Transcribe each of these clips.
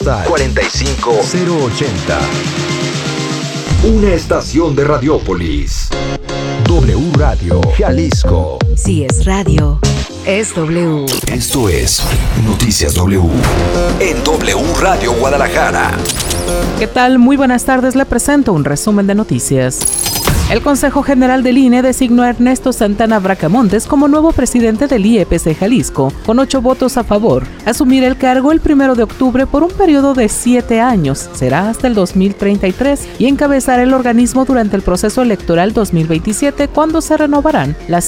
postal 45080. Una estación de Radiópolis. W Radio Jalisco. Si es radio, es W. Esto es Noticias W. En W Radio Guadalajara. ¿Qué tal? Muy buenas tardes. Le presento un resumen de noticias. El Consejo General del INE designó a Ernesto Santana Bracamontes como nuevo presidente del IEPC Jalisco, con 8 votos a favor. Asumirá el cargo el 1 de octubre por un periodo de 7 años, será hasta el 2033, y encabezará el organismo durante el proceso electoral 2027, cuando se renovarán las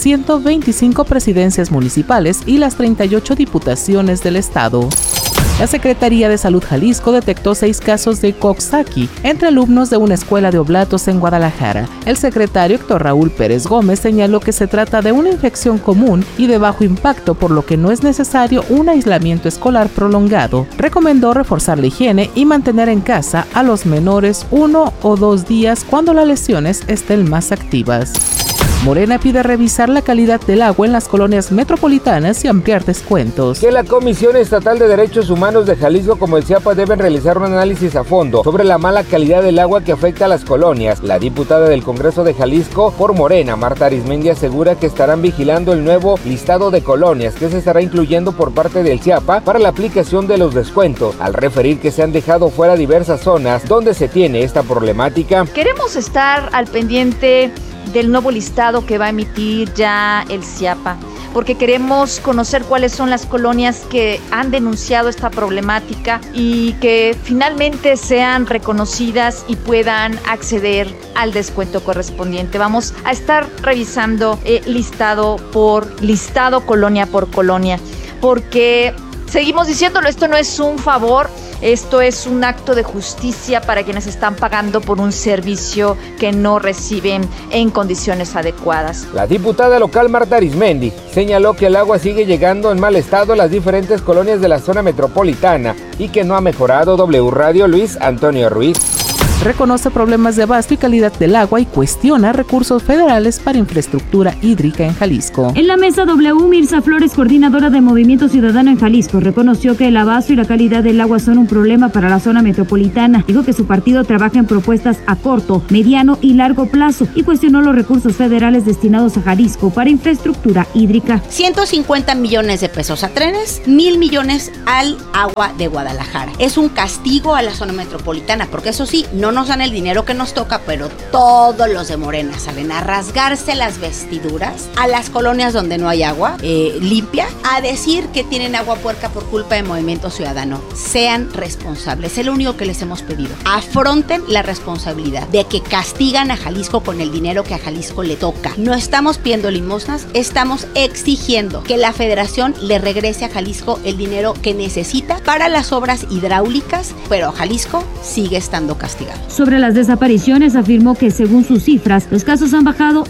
125 presidencias municipales y las 38 diputaciones del estado. La Secretaría de Salud Jalisco detectó 6 casos de Coxsackie entre alumnos de una escuela de Oblatos en Guadalajara. El secretario Héctor Raúl Pérez Gómez señaló que se trata de una infección común y de bajo impacto, por lo que no es necesario un aislamiento escolar prolongado. Recomendó reforzar la higiene y mantener en casa a los menores 1 o 2 días cuando las lesiones estén más activas. Morena pide revisar la calidad del agua en las colonias metropolitanas y ampliar descuentos. Que la Comisión Estatal de Derechos Humanos de Jalisco como el CIAPA deben realizar un análisis a fondo sobre la mala calidad del agua que afecta a las colonias. La diputada del Congreso de Jalisco por Morena, Marta Arismendi, asegura que estarán vigilando el nuevo listado de colonias que se estará incluyendo por parte del CIAPA para la aplicación de los descuentos, al referir que se han dejado fuera diversas zonas donde se tiene esta problemática. Queremos estar al pendiente del nuevo listado que va a emitir ya el CIAPA, porque queremos conocer cuáles son las colonias que han denunciado esta problemática y que finalmente sean reconocidas y puedan acceder al descuento correspondiente. Vamos a estar revisando listado por listado, colonia por colonia, porque seguimos diciéndolo, esto no es un favor. Esto es un acto de justicia para quienes están pagando por un servicio que no reciben en condiciones adecuadas. La diputada local Marta Arismendi señaló que el agua sigue llegando en mal estado a las diferentes colonias de la zona metropolitana y que no ha mejorado. W Radio, Luis Antonio Ruiz. Reconoce problemas de abasto y calidad del agua y cuestiona recursos federales para infraestructura hídrica en Jalisco. En la mesa W, Mirza Flores, coordinadora de Movimiento Ciudadano en Jalisco, reconoció que el abasto y la calidad del agua son un problema para la zona metropolitana. Dijo que su partido trabaja en propuestas a corto, mediano y largo plazo y cuestionó los recursos federales destinados a Jalisco para infraestructura hídrica. 150 millones de pesos a trenes, 1,000 millones al agua de Guadalajara. Es un castigo a la zona metropolitana, porque eso sí, no nos dan el dinero que nos toca, pero todos los de Morena salen a rasgarse las vestiduras a las colonias donde no hay agua limpia, a decir que tienen agua puerca por culpa de Movimiento Ciudadano. Sean responsables, es lo único que les hemos pedido. Afronten la responsabilidad de que castigan a Jalisco con el dinero que a Jalisco le toca. No estamos pidiendo limosnas, estamos exigiendo que la federación le regrese a Jalisco el dinero que necesita para las obras hidráulicas, pero Jalisco sigue estando castigado. Sobre las desapariciones, afirmó que según sus cifras, los casos han bajado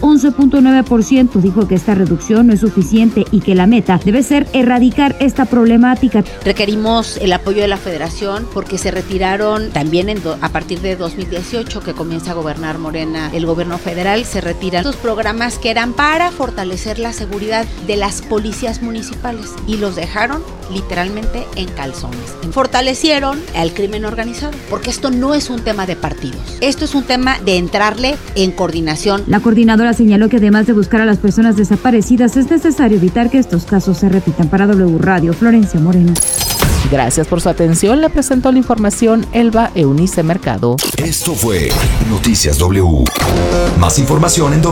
11.9%. Dijo que esta reducción no es suficiente y que la meta debe ser erradicar esta problemática. Requerimos el apoyo de la federación porque se retiraron también a partir de 2018, que comienza a gobernar Morena, el gobierno federal, se retiran estos programas que eran para fortalecer la seguridad de las policías municipales y los dejaron literalmente en calzones. Fortalecieron al crimen organizado, porque esto no es un tema de partidos, esto es un tema de entrarle en coordinación. La coordinadora señaló que además de buscar a las personas desaparecidas, es necesario evitar que estos casos se repitan. Para W Radio, Florencia Moreno. Gracias por su atención. Le presentó la información Elba Eunice Mercado. Esto fue Noticias W. Más información en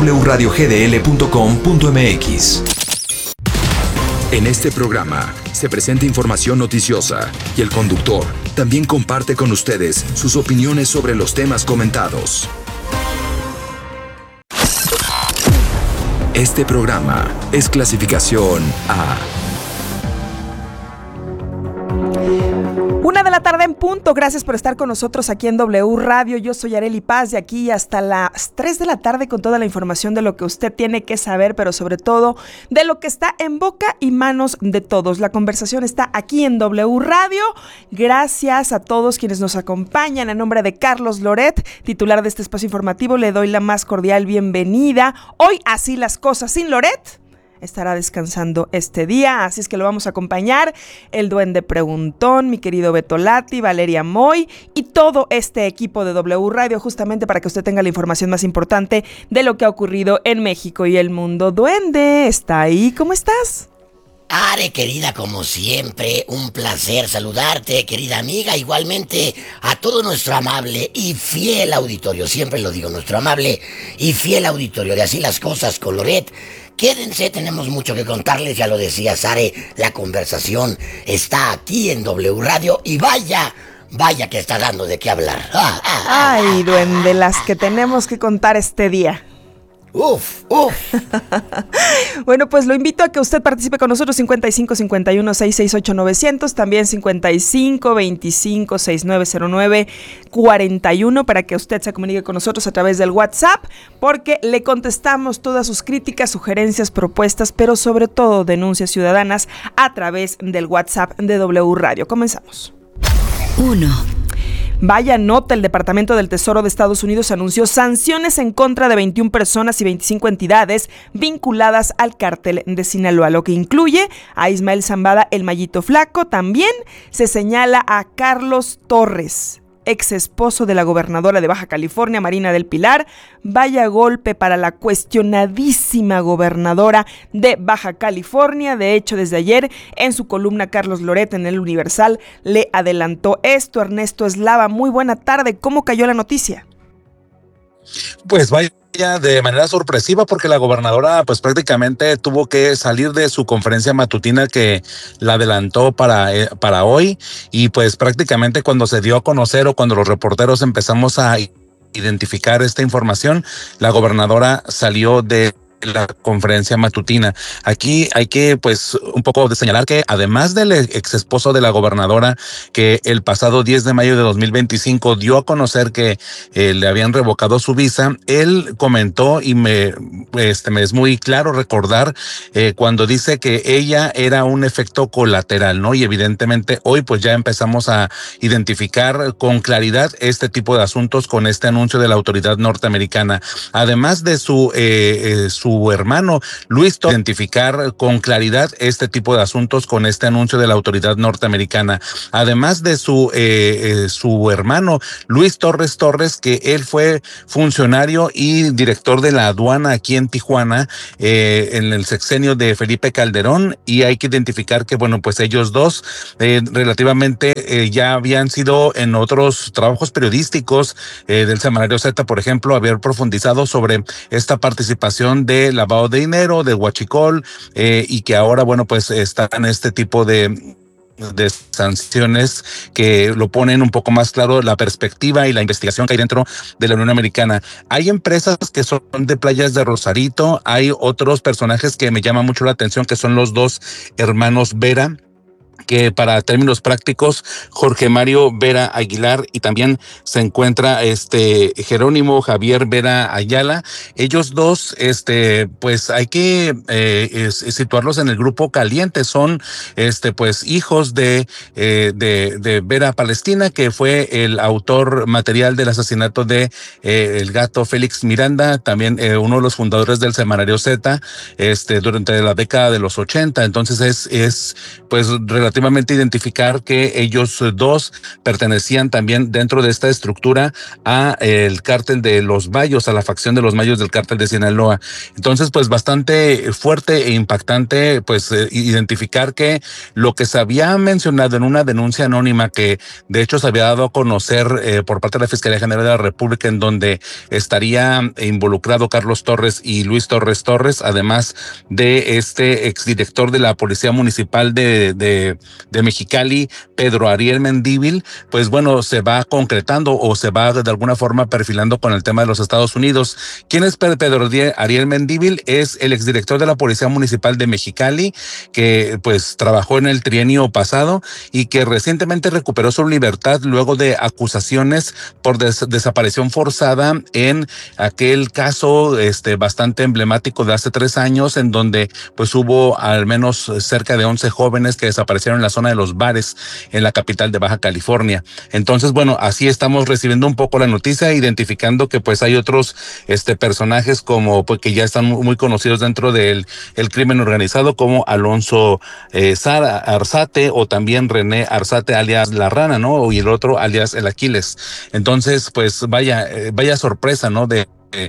wradiogdl.com.mx. En este programa se presenta información noticiosa y el conductor también comparte con ustedes sus opiniones sobre los temas comentados. Este programa es clasificación A. 1:00 en punto. Gracias por estar con nosotros aquí en W Radio. Yo soy Arely Paz, de aquí hasta las 3 de la tarde con toda la información de lo que usted tiene que saber, pero sobre todo de lo que está en boca y manos de todos. La conversación está aquí en W Radio. Gracias a todos quienes nos acompañan. En nombre de Carlos Loret, titular de este espacio informativo, le doy la más cordial bienvenida. Hoy, así las cosas sin Loret. estará descansando este día, así es que lo vamos a acompañar el Duende Preguntón, mi querido Beto Lati, Valeria Moy y todo este equipo de W Radio, justamente para que usted tenga la información más importante de lo que ha ocurrido en México y el mundo. Duende, ¿está ahí? ¿Cómo estás? Are, querida, como siempre, un placer saludarte, querida amiga, igualmente a todo nuestro amable y fiel auditorio, siempre lo digo, nuestro amable y fiel auditorio de Así las Cosas con Loret. Quédense, tenemos mucho que contarles, ya lo decía Sare, la conversación está aquí en W Radio y vaya que está dando de qué hablar. Ay, Duende, las que tenemos que contar este día. Uf. Bueno, pues lo invito a que usted participe con nosotros 55 51 668 900, también 55 25 6909 41 para que usted se comunique con nosotros a través del WhatsApp, porque le contestamos todas sus críticas, sugerencias, propuestas, pero sobre todo denuncias ciudadanas a través del WhatsApp de W Radio. Comenzamos. 1. Vaya nota, el Departamento del Tesoro de Estados Unidos anunció sanciones en contra de 21 personas y 25 entidades vinculadas al cártel de Sinaloa, lo que incluye a Ismael Zambada, el Mayito Flaco. También se señala a Carlos Torres, ex esposo de la gobernadora de Baja California, Marina del Pilar. Vaya golpe para la cuestionadísima gobernadora de Baja California. De hecho, desde ayer, en su columna, Carlos Loret en El Universal le adelantó esto. Ernesto Eslava, muy buena tarde. ¿Cómo cayó la noticia? Pues vaya de manera sorpresiva, porque la gobernadora pues prácticamente tuvo que salir de su conferencia matutina que la adelantó para hoy, y pues prácticamente cuando se dio a conocer o cuando los reporteros empezamos a identificar esta información, la gobernadora salió de la conferencia matutina. Aquí hay que pues un poco de señalar que además del ex esposo de la gobernadora, que el pasado 10 de mayo de 2025 dio a conocer que le habían revocado su visa, él comentó y me es muy claro recordar cuando dice que ella era un efecto colateral, ¿no? Y evidentemente hoy pues ya empezamos a identificar con claridad este tipo de asuntos con este anuncio de la autoridad norteamericana. Además de su hermano Luis Torres, identificar con claridad este tipo de asuntos con este anuncio de la autoridad norteamericana. Además de su hermano Luis Torres, que él fue funcionario y director de la aduana aquí en Tijuana en el sexenio de Felipe Calderón, y hay que identificar que bueno, pues ellos dos relativamente ya habían sido en otros trabajos periodísticos del Semanario Z, por ejemplo, haber profundizado sobre esta participación de lavado de dinero, de huachicol, y que ahora, bueno, pues están en este tipo de sanciones que lo ponen un poco más claro la perspectiva y la investigación que hay dentro de la Unión Americana. Hay empresas que son de Playas de Rosarito, hay otros personajes que me llaman mucho la atención, que son los dos hermanos Vera, que para términos prácticos, Jorge Mario Vera Aguilar, y también se encuentra Jerónimo Javier Vera Ayala. Ellos dos, pues hay que situarlos en el grupo caliente. Son pues hijos de Vera Palestina, que fue el autor material del asesinato de el gato Félix Miranda, también uno de los fundadores del Semanario Z, durante la década de los 80. Entonces es pues relativamente identificar que ellos dos pertenecían también dentro de esta estructura a el cártel de los Mayos, a la facción de los Mayos del cártel de Sinaloa. Entonces, pues bastante fuerte e impactante, pues identificar que lo que se había mencionado en una denuncia anónima que de hecho se había dado a conocer por parte de la Fiscalía General de la República, en donde estaría involucrado Carlos Torres y Luis Torres, además de este exdirector de la Policía Municipal de Mexicali, Pedro Ariel Mendívil, pues bueno, se va concretando o se va de alguna forma perfilando con el tema de los Estados Unidos. ¿Quién es Pedro Ariel Mendívil? Es el exdirector de la Policía Municipal de Mexicali, que pues trabajó en el trienio pasado y que recientemente recuperó su libertad luego de acusaciones por desaparición forzada en aquel caso bastante emblemático de hace 3 años, en donde pues hubo al menos cerca de 11 jóvenes que desaparecieron desaparecieron en la zona de los bares en la capital de Baja California. Entonces, bueno, así estamos recibiendo un poco la noticia, identificando que pues hay otros personajes como pues que ya están muy conocidos dentro del el crimen organizado, como Alonso Arzate, o también René Arzate alias La Rana, ¿no? Y el otro alias El Aquiles. Entonces, pues vaya sorpresa, ¿no? De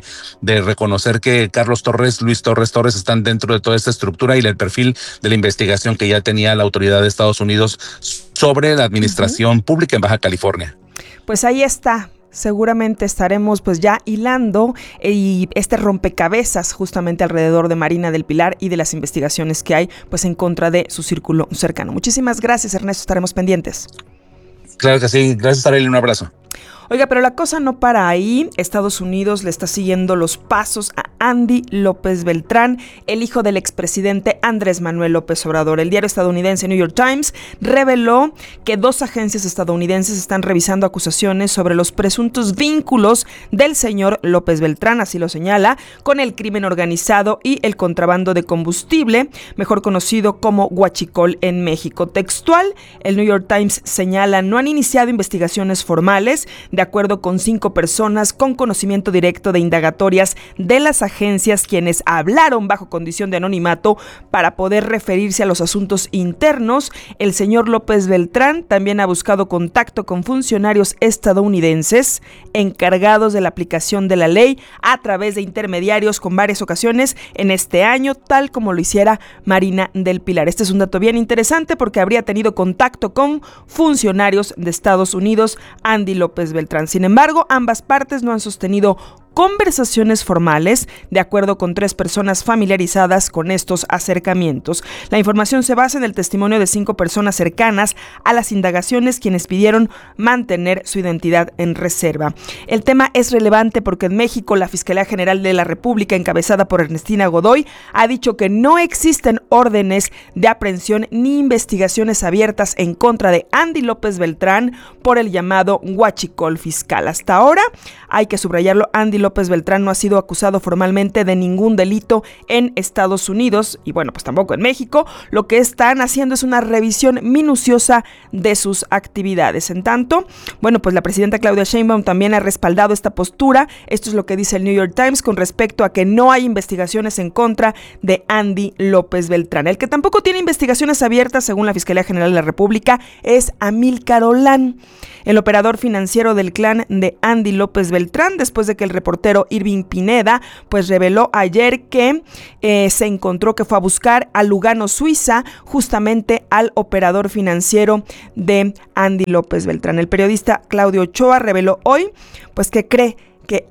reconocer que Luis Torres están dentro de toda esta estructura y el perfil de la investigación que ya tenía la autoridad de Estados Unidos sobre la administración pública en Baja California. Pues ahí está. Seguramente estaremos pues ya hilando y este rompecabezas justamente alrededor de Marina del Pilar y de las investigaciones que hay pues en contra de su círculo cercano. Muchísimas gracias, Ernesto, estaremos pendientes. Claro que sí, gracias, Arely, un abrazo. Oiga, pero la cosa no para ahí. Estados Unidos le está siguiendo los pasos a Andy López Beltrán, el hijo del expresidente Andrés Manuel López Obrador. El diario estadounidense New York Times reveló que 2 agencias estadounidenses están revisando acusaciones sobre los presuntos vínculos del señor López Beltrán, así lo señala, con el crimen organizado y el contrabando de combustible, mejor conocido como huachicol en México. Textual, el New York Times señala: no han iniciado investigaciones formales, de acuerdo con 5 personas con conocimiento directo de indagatorias de las agencias, quienes hablaron bajo condición de anonimato para poder referirse a los asuntos internos. El señor López Beltrán también ha buscado contacto con funcionarios estadounidenses encargados de la aplicación de la ley a través de intermediarios con varias ocasiones en este año, tal como lo hiciera Marina del Pilar. Este es un dato bien interesante porque habría tenido contacto con funcionarios de Estados Unidos, Andy López Beltrán. Sin embargo, ambas partes no han sostenido conversaciones formales, de acuerdo con 3 personas familiarizadas con estos acercamientos. La información se basa en el testimonio de 5 personas cercanas a las indagaciones, quienes pidieron mantener su identidad en reserva. El tema es relevante porque en México la Fiscalía General de la República, encabezada por Ernestina Godoy, ha dicho que no existen órdenes de aprehensión ni investigaciones abiertas en contra de Andy López Beltrán por el llamado huachicol fiscal. Hasta ahora, hay que subrayarlo, Andy López Beltrán no ha sido acusado formalmente de ningún delito en Estados Unidos y bueno, pues tampoco en México. Lo que están haciendo es una revisión minuciosa de sus actividades. En tanto, bueno, pues la presidenta Claudia Sheinbaum también ha respaldado esta postura. Esto es lo que dice el New York Times con respecto a que no hay investigaciones en contra de Andy López Beltrán. El que tampoco tiene investigaciones abiertas, según la Fiscalía General de la República, es Amílcar Olán, el operador financiero del clan de Andy López Beltrán, después de que el reportero Irving Pineda pues reveló ayer que se encontró que fue a buscar a Lugano, Suiza, justamente al operador financiero de Andy López Beltrán. El periodista Claudio Ochoa reveló hoy pues que cree que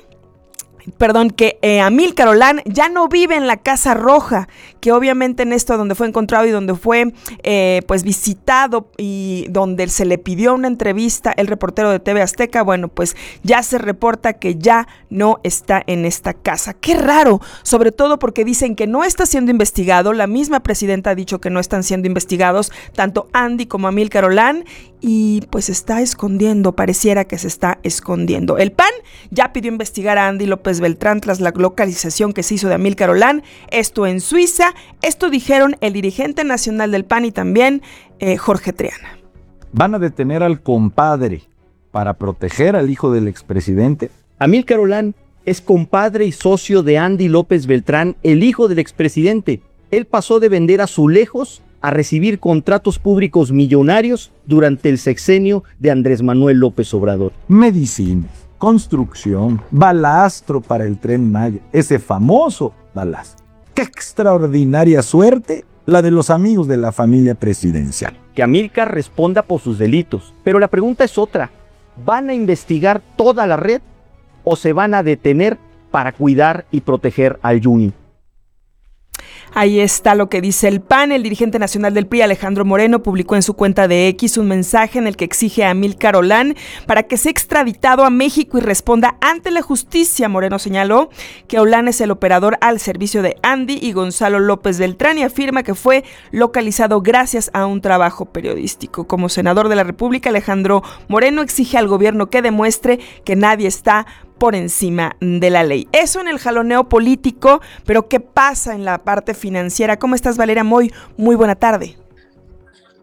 Amílcar Olán ya no vive en la Casa Roja, que obviamente en esto donde fue encontrado y donde fue pues visitado y donde se le pidió una entrevista el reportero de TV Azteca, bueno, pues ya se reporta que ya no está en esta casa. Qué raro, sobre todo porque dicen que no está siendo investigado. La misma presidenta ha dicho que no están siendo investigados tanto Andy como Amílcar Olán, y pues está escondiendo, pareciera que se está escondiendo. El PAN ya pidió investigar a Andy López Beltrán tras la localización que se hizo de Amílcar Olán, esto en Suiza. Esto dijeron el dirigente nacional del PAN y también Jorge Triana. ¿Van a detener al compadre para proteger al hijo del expresidente? Amílcar Olán es compadre y socio de Andy López Beltrán, el hijo del expresidente. Él pasó de vender azulejos a recibir contratos públicos millonarios durante el sexenio de Andrés Manuel López Obrador. Medicinas, construcción, balastro para el Tren Maya, ese famoso balastro. ¡Qué extraordinaria suerte la de los amigos de la familia presidencial! Que Amílcar responda por sus delitos, pero la pregunta es otra: ¿van a investigar toda la red o se van a detener para cuidar y proteger al Juni? Ahí está lo que dice el PAN. El dirigente nacional del PRI, Alejandro Moreno, publicó en su cuenta de X un mensaje en el que exige a Amílcar Olán para que sea extraditado a México y responda ante la justicia. Moreno señaló que Olán es el operador al servicio de Andy y Gonzalo López Beltrán y afirma que fue localizado gracias a un trabajo periodístico. Como senador de la República, Alejandro Moreno exige al gobierno que demuestre que nadie está por encima de la ley. Eso en el jaloneo político, pero ¿qué pasa en la parte financiera? ¿Cómo estás, Valeria Moy? Muy buena tarde.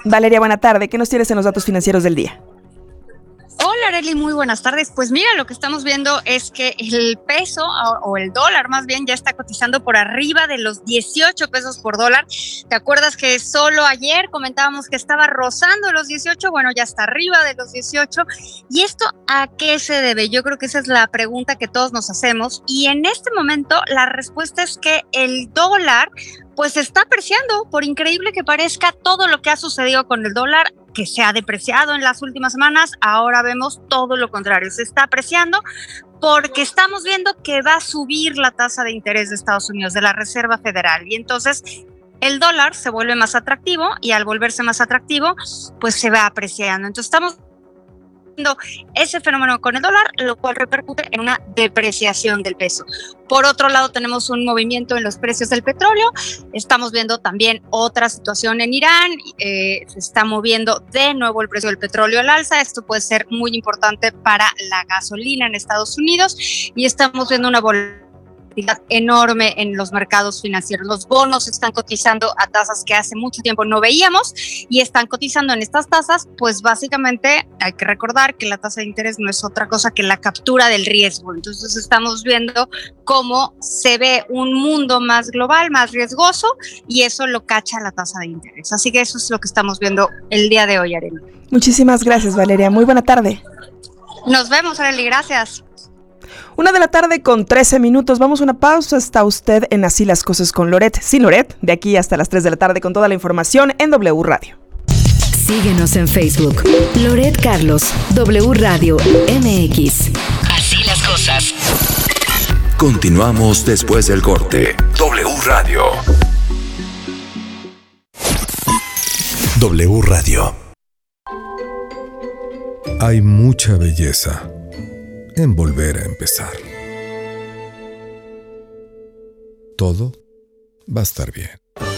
Valeria, buena tarde. ¿Qué nos tienes en los datos financieros del día? Hola Arely, muy buenas tardes. Pues mira, lo que estamos viendo es que el peso o el dólar más bien ya está cotizando por arriba de los 18 pesos por dólar. ¿Te acuerdas que solo ayer comentábamos que estaba rozando los 18? Bueno, ya está arriba de los 18. ¿Y esto a qué se debe? Yo creo que esa es la pregunta que todos nos hacemos. Y en este momento la respuesta es que el dólar pues se está apreciando. Por increíble que parezca, todo lo que ha sucedido con el dólar, que se ha depreciado en las últimas semanas, ahora vemos todo lo contrario, se está apreciando porque estamos viendo que va a subir la tasa de interés de Estados Unidos, de la Reserva Federal, y entonces el dólar se vuelve más atractivo y al volverse más atractivo, pues se va apreciando. Entonces estamos viendo ese fenómeno con el dólar, lo cual repercute en una depreciación del peso. Por otro lado, tenemos un movimiento en los precios del petróleo. Estamos viendo también otra situación en Irán. Se está moviendo de nuevo el precio del petróleo al alza. Esto puede ser muy importante para la gasolina en Estados Unidos. Y estamos viendo una volatilidad enorme en los mercados financieros. Los bonos están cotizando a tasas que hace mucho tiempo no veíamos y están cotizando en estas tasas, pues básicamente hay que recordar que la tasa de interés no es otra cosa que la captura del riesgo. Entonces estamos viendo cómo se ve un mundo más global, más riesgoso, y eso lo cacha la tasa de interés. Así que eso es lo que estamos viendo el día de hoy, Arely. Muchísimas gracias, Valeria. Muy buena tarde. Nos vemos, Arely. Gracias. 1:13 p.m. Vamos a una pausa. Está usted en Así las Cosas con Loret. Sin Loret, de aquí hasta las 3 de la tarde con toda la información en W Radio. Síguenos en Facebook. Loret Carlos, W Radio MX. Así las cosas. Continuamos después del corte. W Radio. W Radio. Hay mucha belleza en volver a empezar. Todo va a estar bien.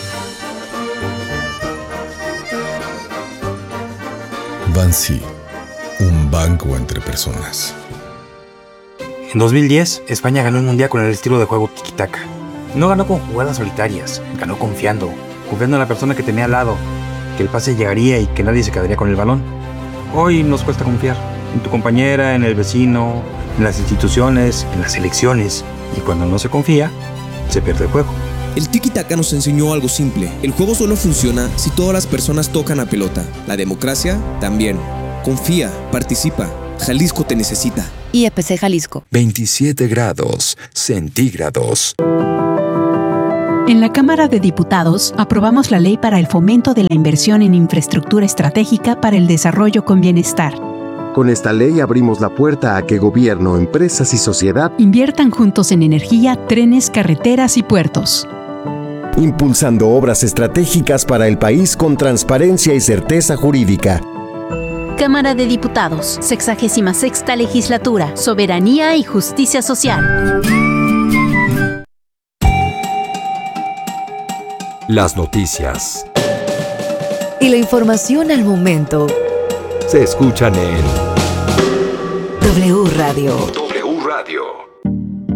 Bansi, un banco entre personas. En 2010, España ganó el mundial con el estilo de juego tiki-taka. No ganó con jugadas solitarias, ganó confiando en la persona que tenía al lado, que el pase llegaría y que nadie se quedaría con el balón. Hoy nos cuesta confiar en tu compañera, en el vecino, en las instituciones, en las elecciones. Y cuando no se confía, se pierde el juego. El tiki-taka nos enseñó algo simple. El juego solo funciona si todas las personas tocan la pelota. La democracia también. Confía, participa. Jalisco te necesita. IEPC Jalisco. 27 grados centígrados. En la Cámara de Diputados aprobamos la ley para el fomento de la inversión en infraestructura estratégica para el desarrollo con bienestar. Con esta ley abrimos la puerta a que gobierno, empresas y sociedad inviertan juntos en energía, trenes, carreteras y puertos. Impulsando obras estratégicas para el país con transparencia y certeza jurídica. Cámara de Diputados, 66ª Legislatura, Soberanía y Justicia Social. Las noticias y la información al momento se escuchan en W Radio. W Radio.